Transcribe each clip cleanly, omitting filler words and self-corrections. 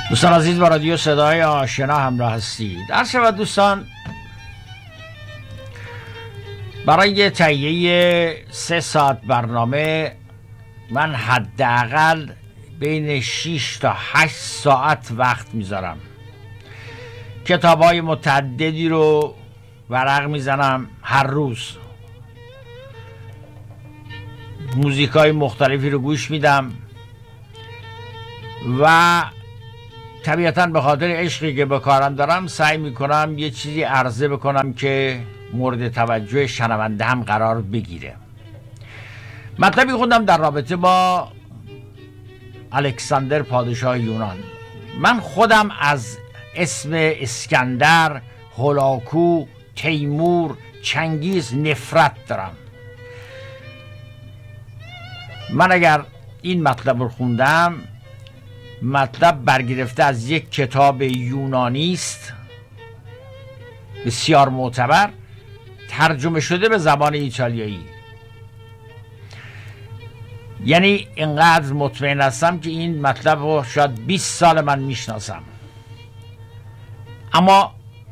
دوستان عزیز با رادیو صدای آشنا همراه هستید. عرض شود دوستان، برای تهیه 3 ساعت برنامه من حداقل بین 6 تا 8 ساعت وقت میذارم. کتاب‌های متعددی رو ورق میزنم هر روز، موزیکای مختلفی رو گوش میدم و طبیعتاً به خاطر عشقی که به کارم دارم سعی میکنم یه چیزی عرضه بکنم که مورد توجه شنونده هم قرار بگیره. مطلبی خوندم در رابطه با الکساندر پادشاه یونان. من خودم از اسم اسکندر، هولاکو، تیمور، چنگیز نفرت دارم. من اگر این مطلب رو خوندم، مطلب برگرفته از یک کتاب یونانی است بسیار معتبر، ترجمه شده به زبان ایتالیایی. یعنی اینقدر مطمئن هستم که این مطلب رو شاید 20 سال من میشناسم. اما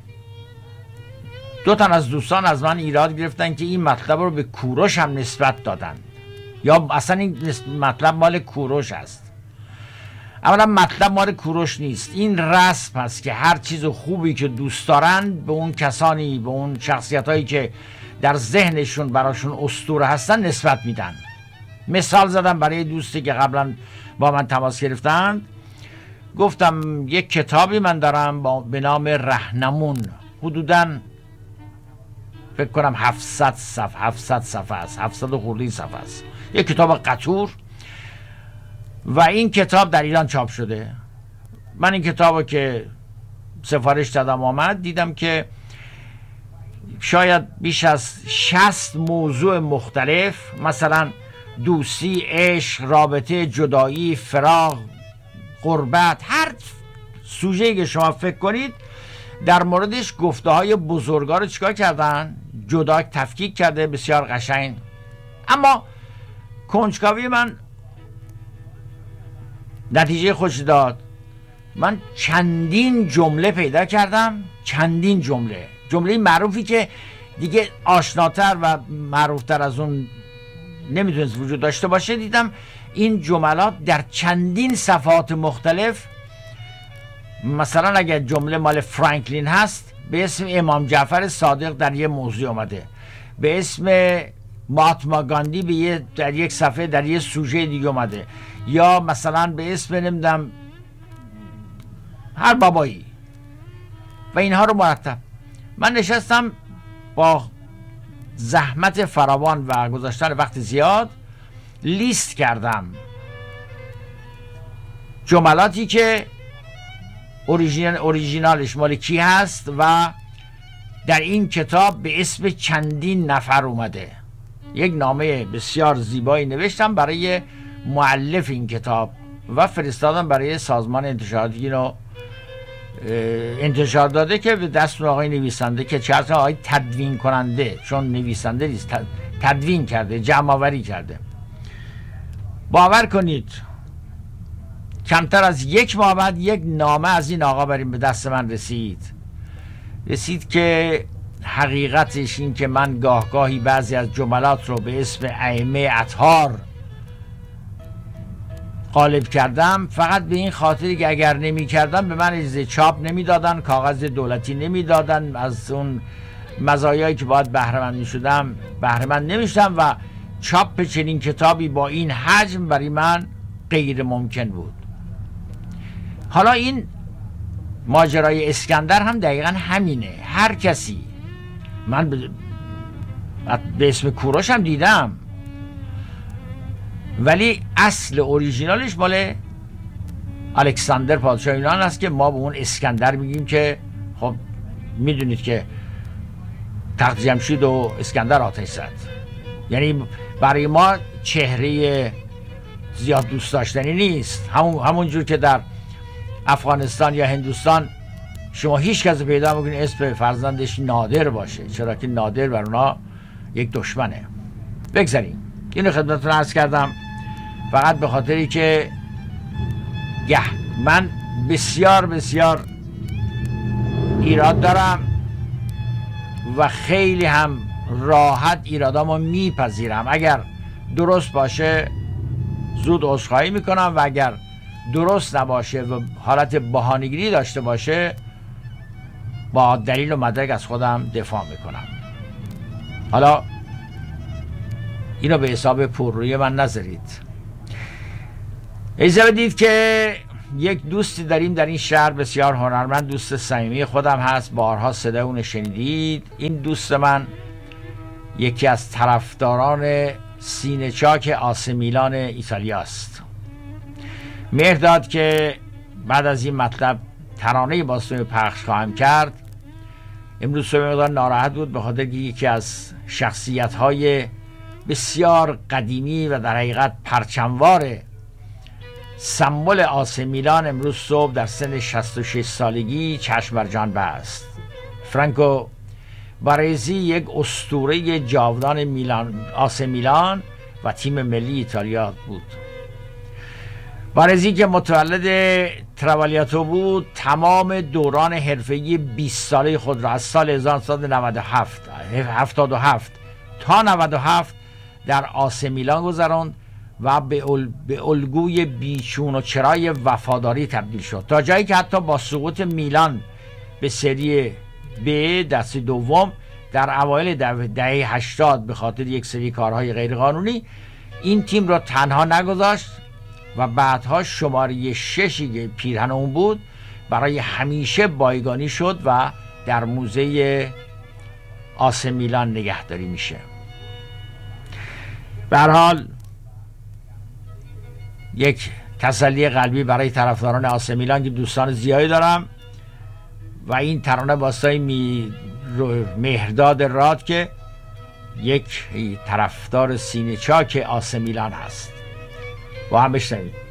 2 تن از دوستان از من ایراد گرفتن که این مطلب رو به کوروش هم نسبت دادن، یا اصلا این مطلب مال کوروش است. اولا مطلب مال کوروش نیست، این رسم هست که هر چیز خوبی که دوست دارن به اون کسانی، به اون شخصیت هایی که در ذهنشون براشون اسطوره هستن نسبت میدن. مثال زدم برای دوستی که قبلا با من تماس گرفتن، گفتم یک کتابی من دارم به نام رهنمون، حدوداً فکر کنم 700 صفحه است، 700 و خورده صفحه است، یک کتاب قطور و این کتاب در ایران چاپ شده. من این کتاب رو که سفارش دادم آمد، دیدم که شاید بیش از 60 موضوع مختلف، مثلا دوستی، عشق، رابطه، جدایی، فراق، غربت، هر سوژه‌ای که شما فکر کنید در موردش گفته های بزرگا رو چیکار کردن؟ جدا تفکیک کرده، بسیار قشنگ. اما کنجکاوی من نتیجه خوش داد. من چندین جمله پیدا کردم، چندین جمله معروفی که دیگه آشناتر و معروفتر از اون نمیتونست وجود داشته باشه. دیدم این جملات در چندین صفحات مختلف، مثلا اگر جمله مال فرانکلین هست به اسم امام جعفر صادق در یه موضوع اومده، به اسم مهاتما گاندی در یک صفحه در یه سوژه دیگه اومده، یا مثلا به اسم نمیدونم هر بابایی و اینها رو مرتب. من نشستم با زحمت فراوان و گذاشتن وقت زیاد لیست کردم جملاتی که اوریژینالش مال کی هست و در این کتاب به اسم چندین نفر اومده. یک نامه بسیار زیبایی نوشتم برای مؤلف این کتاب و فرستادم برای سازمان انتشاراتی که اینو انتشار داده، که به دست آقای نویسنده که چرا آقای تدوین کننده، چون نویسنده نیست، تدوین کرده، جمع آوری کرده. باور کنید کمتر از 1 ماه بعد یک نامه از این آقا بریم به دست من رسید که حقیقتش این که من گاهی بعضی از جملات رو به اسم ائمه اطهار غالب کردم، فقط به این خاطری که اگر نمی کردم به من اجازه چاپ نمی دادن، کاغذ دولتی نمی دادن، از اون مزایایی که باید بهره‌مند می شدم بهره‌مند نمی شدم و چاپ چنین کتابی با این حجم برای من غیر ممکن بود. حالا این ماجرای اسکندر هم دقیقا همینه. هر کسی، من به اسم کوروش هم دیدم، ولی اصل اوریژینالش مال الکساندر پادشاه یونان است که ما به اون اسکندر میگیم، که خب میدونید که تخت جمشید و اسکندر آتش زد. یعنی برای ما چهره زیاد دوست داشتنی نیست. همون جور که در افغانستان یا هندوستان شما هیچ کس پیدا میکنید اسم فرزندش نادر باشه، چرا که نادر بر اونا یک دشمنه. بگذاریم اینو خدمتتون عرض کردم فقط به خاطری که من بسیار بسیار ایراد دارم و خیلی هم راحت ایرادامو میپذیرم. اگر درست باشه زود عذرخواهی میکنم و اگر درست نباشه و حالت بهانه‌گیری داشته باشه با دلیل و مدرک از خودم دفاع میکنم. حالا اینو به حساب پررویی من نذارید. اجازه بدید که یک دوستی داریم در این شهر بسیار هنرمند، دوست صمیمی خودم هست، بارها صدای اون شنیدید. این دوست من یکی از طرفداران سینه چاک آسه میلان ایتالیا است. مهرداد که بعد از این مطلب ترانه باستون پخش خواهم کرد، امروز صبح مقدار ناراحت بود به خاطر که یکی از شخصیت‌های بسیار قدیمی و در حقیقت پرچموار سمبل آسه میلان امروز صبح در سن 66 سالگی چشم بر جان بست. فرانکو بارزی یک اسطوره جاودان آسه میلان و تیم ملی ایتالیا بود. بارزی که متولد تراوالیاتو بود، تمام دوران حرفه‌ای 20 ساله خود را از سال 1977 تا 97 در آسه میلان گذراند و به الگوی بیچون و چرای وفاداری تبدیل شد، تا جایی که حتی با سقوط میلان به سری ب دسته دوم در اوایل دهه 80 به خاطر یک سری کارهای غیرقانونی این تیم را تنها نگذاشت و بعدها شماره 6 پیرهن اون بود برای همیشه بایگانی شد و در موزه آسه میلان نگهداری میشه. به هر حال یک تسلی قلبی برای طرفداران آسه میلان که دوستان زیادی دارم و این ترانه باستای مهرداد راد که یک طرفدار سینه چاک آسه میلان هست. با هم بشنوید.